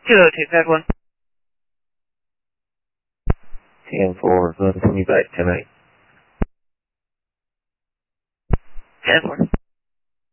Kilo, take that one. 10-4, going to call you back tonight. 10-4.